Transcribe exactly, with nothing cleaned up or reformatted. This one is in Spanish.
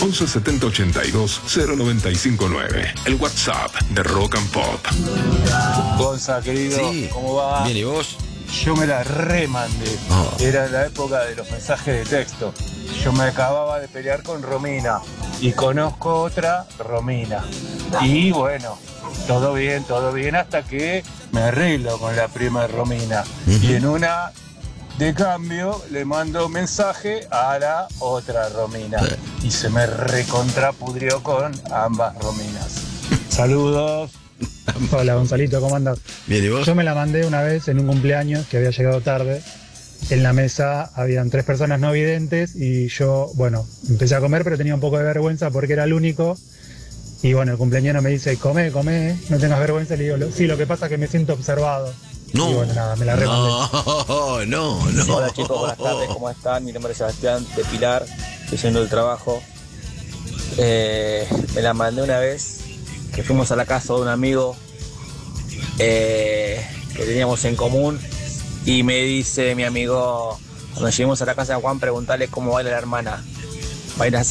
once setenta ochenta y dos cero noventa y cinco nueve. El WhatsApp de Rock and Pop. Gonza, querido, Sí. ¿cómo va? Bien, ¿y vos? Yo me la remandé. Oh. Era la época de los mensajes de texto. Yo me acababa de pelear con Romina y conozco otra Romina. Y bueno, todo bien, todo bien hasta que me arreglo con la prima Romina. Uh-huh. Y en una de cambio le mando mensaje a la otra Romina. Y se me recontrapudrió con ambas Rominas. Saludos. Hola Gonzalito, ¿cómo andas? Bien, ¿y vos? Yo me la mandé una vez en un cumpleaños que había llegado tarde. En la mesa habían tres personas no videntes y yo, bueno, empecé a comer pero tenía un poco de vergüenza porque era el único. Y bueno, el cumpleañero me dice, come, come, no tengas vergüenza. Y le digo, sí, lo que pasa es que me siento observado. No. Y bueno, nada, me la remandé. No, no, no. Hola chicos, buenas tardes, ¿cómo están? Mi nombre es Sebastián de Pilar, estoy haciendo el trabajo. Eh, me la mandé una vez que fuimos a la casa de un amigo eh, que teníamos en común y me dice mi amigo, cuando lleguemos a la casa de Juan, preguntarle cómo baila la hermana. Baila